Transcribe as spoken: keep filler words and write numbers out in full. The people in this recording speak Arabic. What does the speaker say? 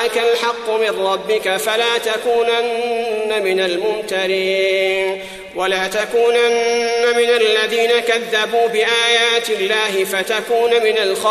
جاءك الحق من ربك فلا تكونن من الممترين ولا تكونن من الذين كذبوا بآيات الله فتكون من الخاسرين.